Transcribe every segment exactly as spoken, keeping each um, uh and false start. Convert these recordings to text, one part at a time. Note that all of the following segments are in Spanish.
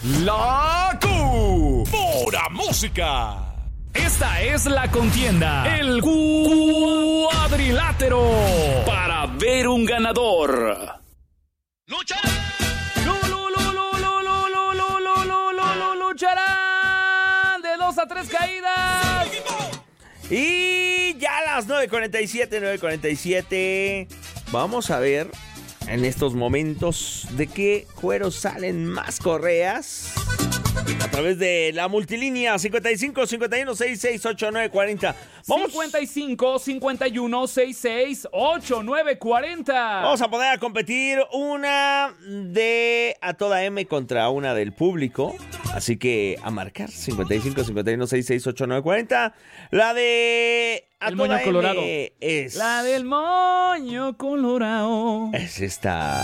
La Q. Pura música. Esta es la contienda. El cuadrilátero. Para ver un ganador. ¡Lucha! Lucharán de dos a tres caídas. Y ya a las nueve cuarenta y siete, nueve cuarenta y siete. Vamos a ver en estos momentos de qué cuero salen más correas. A través de la multilínea cincuenta y cinco, cincuenta y uno, sesenta y seis, ochenta y nueve, cuarenta. Vamos. cincuenta y cinco, cincuenta y uno, sesenta y seis, ochenta y nueve, cuarenta. Vamos a poner a competir una de A Toda M contra una del público. Así que a marcar cincuenta y cinco, cincuenta y uno, sesenta y seis, ochenta y nueve, cuarenta. La de A El Toda moño M colorado. es... La del moño colorado. Es esta...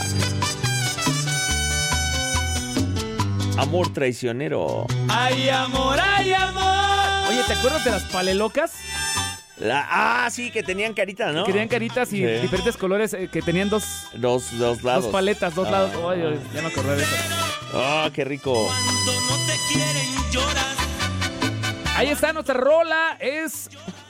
Amor traicionero. ¡Ay, amor, ay, amor! Oye, ¿te acuerdas de las palelocas? La, ah, sí, que tenían carita, ¿no? Que tenían caritas y Sí. diferentes colores, eh, que tenían dos, Dos, dos lados. dos paletas, dos Ah. lados. Ay, ya me acordé de eso. Ah, qué rico. Cuando no te quieren llorar. Ahí está nuestra rola, es...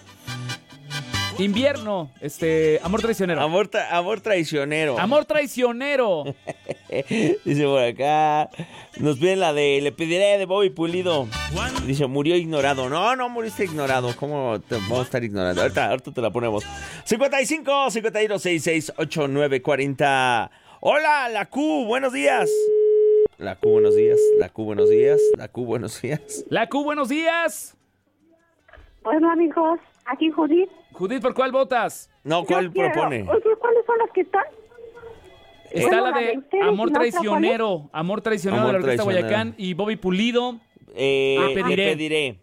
Invierno, este, amor traicionero. Amor, tra- amor traicionero. Amor traicionero. Dice por acá. Nos piden la de Le Pediré de Bobby Pulido. Dice, murió ignorado. No, no muriste ignorado. ¿Cómo te vamos a estar ignorando? Ahorita, ahorita te la ponemos. cincuenta y cinco, cincuenta y uno, sesenta y seis, ochenta y nueve, cuarenta. Hola, la Q, buenos días. La Q, buenos días. La Q, buenos días. La Q, buenos días. La Q, buenos días. Bueno, amigos, aquí Judith. Judith, ¿por cuál votas? No, ¿cuál Yo quiero- propone? Oye, ¿cuáles son las que están? Está Bueno, la la de de ustedes, Amor ¿y la otra Traicionero. Amor Traicionero Amor de la Orquesta Traicionero. Boyacán y Bobby Pulido. Eh, Le pediré. Le pediré.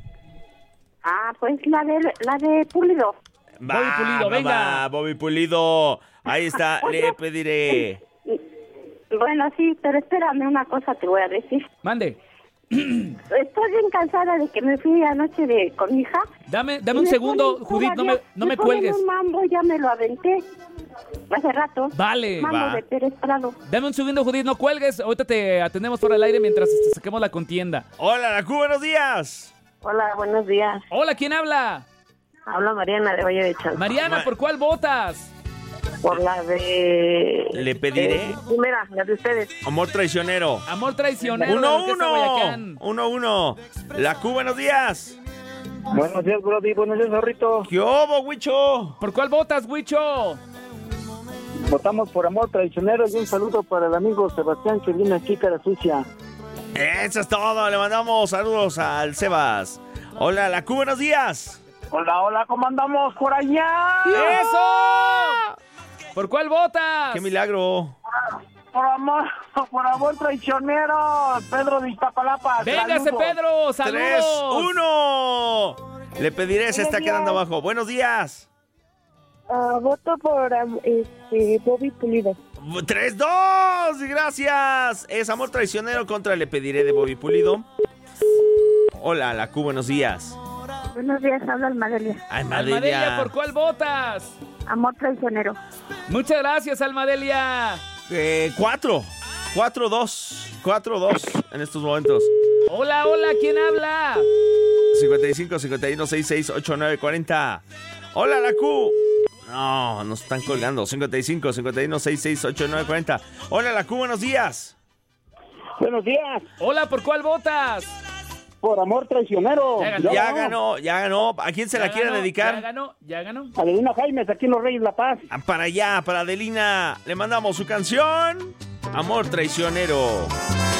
Ah, pues la de, la de Pulido. Va, Bobby Pulido, va, venga. va, Bobby Pulido. Ahí está, le pediré. Bueno, sí, pero espérame, una cosa te voy a decir. Mande. Estoy bien cansada de que me fui anoche de, con mi hija. Dame, dame Y un me segundo, ponen Judith, no me, todavía- no me ponen cuelgues. un mambo, ya me lo aventé hace rato. Vale. Mambo Va. de Pérez Prado. Dame un segundo, Judith, no cuelgues. Ahorita te atendemos fuera del aire mientras este, saquemos la contienda. Hola, la Q, buenos días. Hola, buenos días. Hola, ¿quién habla? Habla Mariana de Valle de Chalco. Mariana, Ma- ¿por cuál votas? Por la de... Le pediré. eh, primera, la de ustedes. Amor traicionero. Amor Traicionero de la Uno, Orquesta uno. Boyacán. Uno, uno. La Q, buenos días. Buenos días, Brody. Buenos días, Zorrito. ¿Qué hubo, Huicho? ¿Por cuál votas, Huicho? Votamos por Amor Traicionero y un saludo para el amigo Sebastián que viene aquí, cara sucia. Eso es todo. Le mandamos saludos al Sebas. Hola, la Q, buenos días. Hola, hola, ¿cómo andamos por allá? ¡Eso! ¿Por cuál votas? ¡Qué milagro! Por amor, por Amor Traicionero, Pedro de Iztapalapa. ¡Véngase, saludos. Pedro! ¡Saludos! ¡Tres, uno! Le pediré, se está Buenos quedando días. abajo. Buenos días. Ah, voto por um, este, Bobby Pulido. ¡Tres, dos! ¡Gracias! Es Amor Traicionero contra Le Pediré de Bobby Pulido. Hola, la Q, buenos días. Buenos días, habla Almadelia. Ay, Almadelia, Madelia. ¿por cuál votas? Amor traicionero. Muchas gracias, Almadelia. Eh, cuatro. Cuatro, dos. Cuatro, dos en estos momentos. Hola, hola, ¿quién habla? cincuenta y cinco, cincuenta y uno, sesenta y seis, ochenta y nueve, cuarenta. Hola, la Q. No, nos están colgando. cincuenta y cinco, cincuenta y uno, sesenta y seis, ochenta y nueve, cuarenta. Hola, la Q, buenos días. Buenos días, Hola, ¿por cuál votas? por Amor Traicionero. Ya ganó. Ya ganó, ya ganó. ¿A quién se la Ya quiere ganó, Ya dedicar? ganó, ya ganó. Adelina Jaimes, aquí en Los Reyes La Paz. Ah, Para allá, para Adelina. Le mandamos su canción. Amor Traicionero.